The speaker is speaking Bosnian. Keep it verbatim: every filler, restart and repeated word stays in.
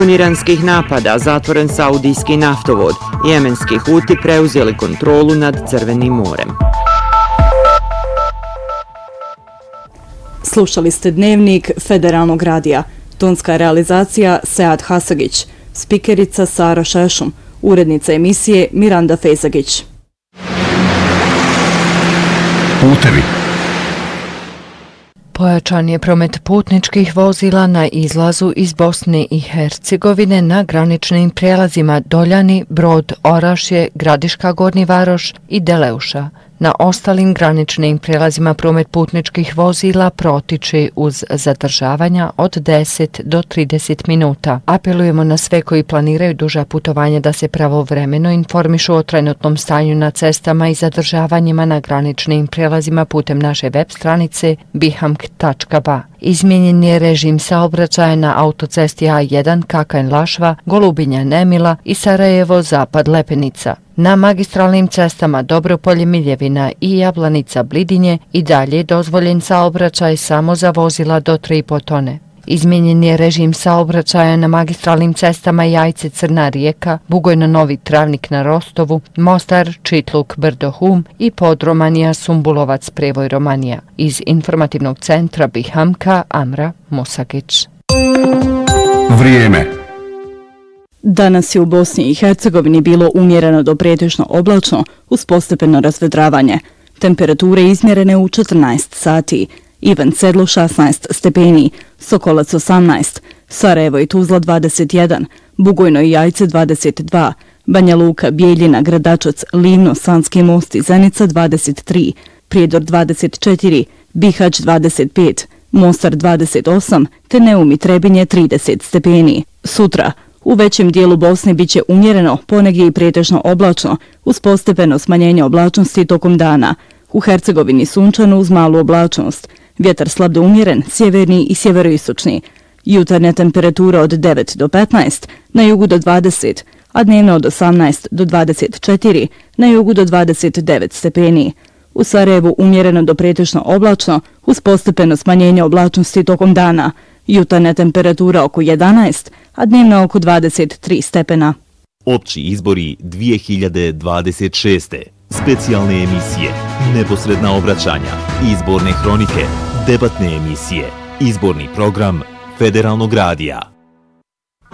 Iranskih napada zatvoren saudijski naftovod, jemenski Huti preuzeli kontrolu nad Crvenim morem. Slušali ste dnevnik Federalnog radija. Tonska realizacija Sead Hasagić, spikerica Sara Šešum, urednica emisije Miranda Fejzagić. Putevi. Pojačan je promet putničkih vozila na izlazu iz Bosne i Hercegovine na graničnim prijelazima Doljani, Brod, Orašje, Gradiška Gornji Varoš i Deleuša. Na ostalim graničnim prijelazima promet putničkih vozila protiče uz zadržavanja od deset do trideset minuta. Apelujemo na sve koji planiraju duža putovanja da se pravovremeno informišu o trenutnom stanju na cestama i zadržavanjima na graničnim prijelazima putem naše web stranice bihamk tačka ba. Izmijenjen je režim saobraćaja na autocesti A jedan Kakanj-Lašva, Golubinja-Nemila i Sarajevo-Zapad-Lepenica. Na magistralnim cestama Dobropolje-Miljevina i Jablanica-Blidinje i dalje je dozvoljen saobraćaj samo za vozila do tri i po tone. Izmijenjen je režim saobraćaja na magistralnim cestama Jajce-Crna Rijeka, Bugojno-Novi Travnik na Rostovu, Mostar, Čitluk, Brdo-Hum i Podromanija-Sumbulovac, Prevoj Romanija. Iz informativnog centra Bihamka, Amra Musagić. Vrijeme. Danas je u Bosni i Hercegovini bilo umjereno do pretežno oblačno uz postepeno razvedravanje. Temperature izmjerene u četrnaest sati. Ivan Sedlo šesnaest stepeni, Sokolac osamnaest, Sarajevo i Tuzla dvadeset jedan, Bugojno i Jajce dvadeset dva, Banja Luka, Bijeljina, Gradačac, Livno, Sanski Most i Zenica dvadeset tri, Prijedor dvadeset četiri, Bihać dvadeset pet, Mostar dvadeset osam, te Neum i Trebinje trideset stepeni. Sutra u većem dijelu Bosne biće umjereno, ponegdje i pretežno oblačno, uz postepeno smanjenje oblačnosti tokom dana. U Hercegovini sunčano uz malu oblačnost. Vjetar slab do umjeren, sjeverni i sjeveroistočni. Jutarnja temperatura od devet do petnaest, na jugu do dvadeset, a dnevno od osamnaest do dvadeset četiri, na jugu do dvadeset devet stepeni. U Sarajevu umjereno do pretežno oblačno, uz postepeno smanjenje oblačnosti tokom dana. Jutarnja temperatura oko jedanaest, a dnevno oko dvadeset tri stepena. Opći izbori dvije hiljade dvadeset šeste. Specijalne emisije, neposredna obraćanja, izborne hronike, debatne emisije, izborni program Federalnog radija.